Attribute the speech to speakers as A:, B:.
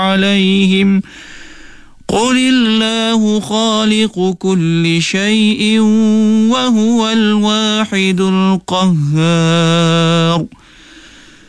A: عليهم قل الله خالق كل شيء وهو الواحد القهار